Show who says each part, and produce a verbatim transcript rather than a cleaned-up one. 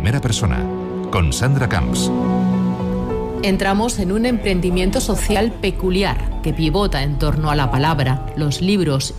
Speaker 1: primera persona, con Sandra Camps.
Speaker 2: Entramos en un emprendimiento social peculiar que pivota en torno a la palabra, los libros